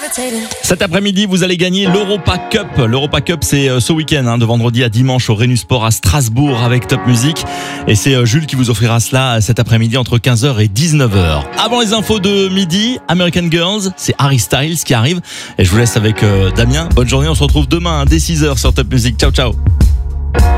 Cet après-midi, vous allez gagner l'Europa Cup. L'Europa Cup, c'est ce week-end, de vendredi à dimanche au Rhenus Sport à Strasbourg avec Top Music. Et c'est Jules qui vous offrira cela cet après-midi entre 15h et 19h. Avant les infos de midi, American Girls, c'est Harry Styles qui arrive. Et je vous laisse avec Damien. Bonne journée, on se retrouve dès 6h sur Top Music. Ciao, ciao.